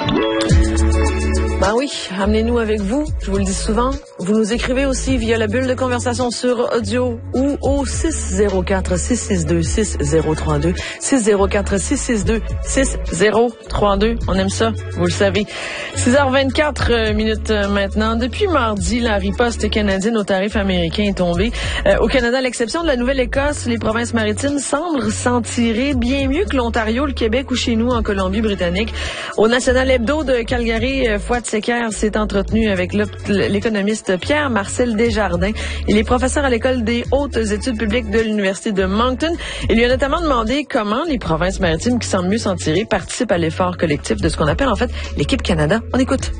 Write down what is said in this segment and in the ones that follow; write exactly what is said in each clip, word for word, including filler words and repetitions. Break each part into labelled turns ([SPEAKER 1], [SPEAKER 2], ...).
[SPEAKER 1] Ben oui, amenez-nous avec vous, je vous le dis souvent. Vous nous écrivez aussi via la bulle de conversation sur audio ou au six zéro quatre, six six deux, six zéro trois deux, six zéro quatre, six six deux, six zéro trois deux. On aime ça, vous le savez. six heures vingt-quatre minutes maintenant. Depuis mardi, la riposte canadienne aux tarifs américains est tombée. Euh, au Canada, à l'exception de la Nouvelle-Écosse, les provinces maritimes semblent s'en tirer bien mieux que l'Ontario, le Québec ou chez nous en Colombie-Britannique. Au National Hebdo de Calgary, Fouad Secker s'est entretenu avec l'économiste Pierre-Marcel Desjardins. Il est professeur à l'École des hautes études publiques de l'Université de Moncton. Il lui a notamment demandé comment les provinces maritimes qui semblent mieux s'en tirer participent à l'effort collectif de ce qu'on appelle en fait l'équipe Canada. On écoute.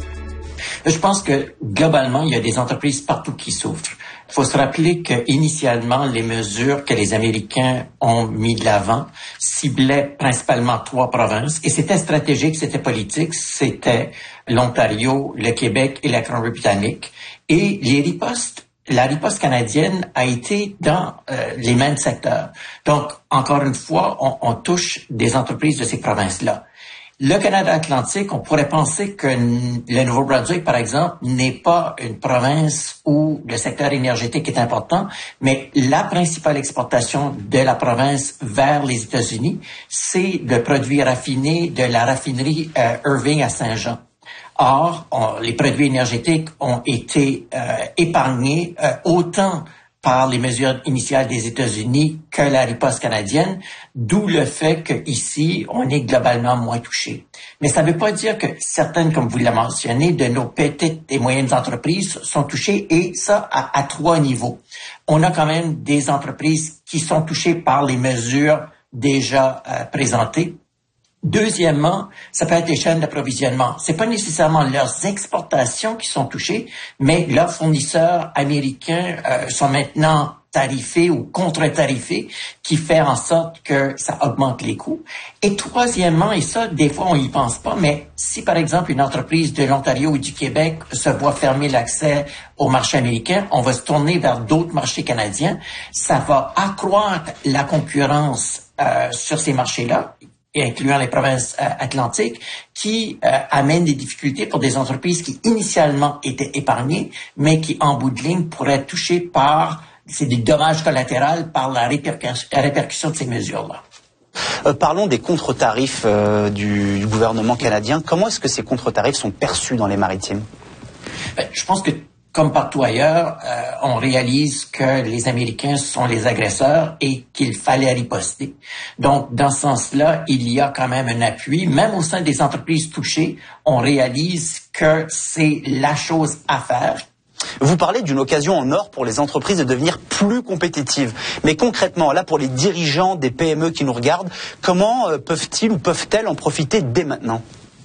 [SPEAKER 2] Je pense que globalement, il y a des entreprises partout qui souffrent. Il faut se rappeler que initialement, les mesures que les Américains ont mis de l'avant ciblaient principalement trois provinces. Et c'était stratégique, c'était politique, c'était l'Ontario, le Québec et la Colombie-Britannique. Et les ripostes, la riposte canadienne a été dans euh, les mêmes secteurs. Donc, encore une fois, on, on touche des entreprises de ces provinces-là. Le Canada Atlantique, on pourrait penser que le Nouveau-Brunswick, par exemple, n'est pas une province où le secteur énergétique est important, mais la principale exportation de la province vers les États-Unis, c'est de produits raffinés de la raffinerie euh, Irving à Saint-Jean. Or, on, les produits énergétiques ont été euh, épargnés euh, autant par les mesures initiales des États-Unis que la riposte canadienne, d'où le fait qu'ici, on est globalement moins touché. Mais ça ne veut pas dire que certaines, comme vous l'avez mentionné, de nos petites et moyennes entreprises sont touchées, et ça à, à trois niveaux. On a quand même des entreprises qui sont touchées par les mesures déjà euh, présentées. Deuxièmement, ça peut être les chaînes d'approvisionnement. C'est pas nécessairement leurs exportations qui sont touchées, mais leurs fournisseurs américains euh, sont maintenant tarifés ou contre-tarifés, qui fait en sorte que ça augmente les coûts. Et troisièmement, et ça, des fois, on y pense pas, mais si, par exemple, une entreprise de l'Ontario ou du Québec se voit fermer l'accès au marché américain, on va se tourner vers d'autres marchés canadiens. Ça va accroître la concurrence euh, sur ces marchés-là, incluant les provinces euh, atlantiques, qui euh, amènent des difficultés pour des entreprises qui initialement étaient épargnées, mais qui, en bout de ligne, pourraient être touchées par, c'est des dommages collatéraux par la, répercussion, la répercussion de ces mesures-là.
[SPEAKER 3] Euh, parlons des contre-tarifs euh, du, du gouvernement canadien. Comment est-ce que ces contre-tarifs sont perçus dans les maritimes?
[SPEAKER 2] Ben, je pense que comme partout ailleurs, euh, on réalise que les Américains sont les agresseurs et qu'il fallait riposter. Donc, dans ce sens-là, il y a quand même un appui. Même au sein des entreprises touchées, on réalise que c'est la chose à faire.
[SPEAKER 3] Vous parlez d'une occasion en or pour les entreprises de devenir plus compétitives. Mais concrètement, là, pour les dirigeants des P M E qui nous regardent, comment euh, peuvent-ils ou peuvent-elles en profiter dès maintenant?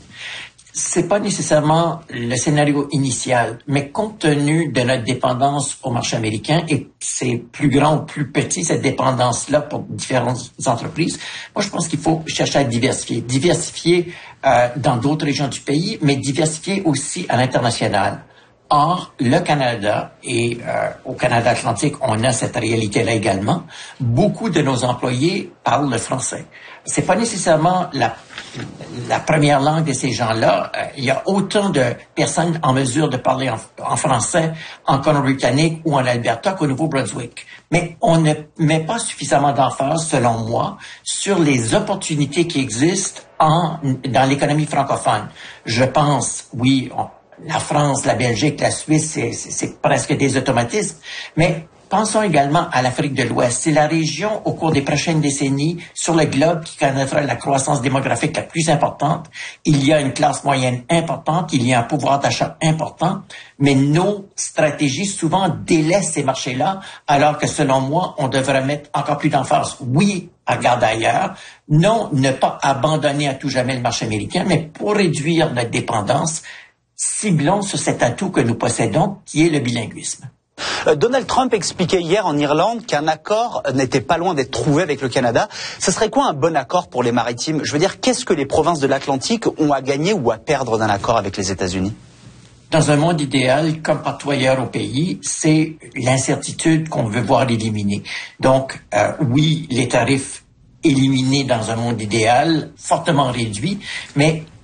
[SPEAKER 2] C'est pas nécessairement le scénario initial, mais compte tenu de notre dépendance au marché américain, et c'est plus grand ou plus petit, cette dépendance-là pour différentes entreprises, moi je pense qu'il faut chercher à diversifier. Diversifier euh, dans d'autres régions du pays, mais diversifier aussi à l'international. Or, le Canada, et euh, au Canada Atlantique, on a cette réalité-là également, beaucoup de nos employés parlent le français. C'est pas nécessairement la, la première langue de ces gens-là. Euh, il y a autant de personnes en mesure de parler en, en français en Colombie-Britannique ou en Alberta qu'au Nouveau-Brunswick. Mais on ne met pas suffisamment d'emphase, selon moi, sur les opportunités qui existent en, dans l'économie francophone. Je pense, oui, on, la France, la Belgique, la Suisse, c'est, c'est, c'est presque des automatismes. Mais pensons également à l'Afrique de l'Ouest. C'est la région, au cours des prochaines décennies, sur le globe, qui connaîtra la croissance démographique la plus importante. Il y a une classe moyenne importante, il y a un pouvoir d'achat important, mais nos stratégies souvent délaissent ces marchés-là, alors que, selon moi, on devrait mettre encore plus d'emphase. Oui, à regarder ailleurs. Non, ne pas abandonner à tout jamais le marché américain, mais pour réduire notre dépendance, ciblons sur cet atout que nous possédons, qui est le bilinguisme.
[SPEAKER 3] Euh, Donald Trump expliquait hier en Irlande qu'un accord n'était pas loin d'être trouvé avec le Canada. Ce serait quoi un bon accord pour les maritimes? Je veux dire, qu'est-ce que les provinces de l'Atlantique ont à gagner ou à perdre d'un accord avec les États-Unis?
[SPEAKER 2] Dans un monde idéal, comme partout ailleurs au pays, c'est l'incertitude qu'on veut voir éliminée. Donc, euh, oui, les tarifs éliminés dans un monde idéal, fortement réduits, mais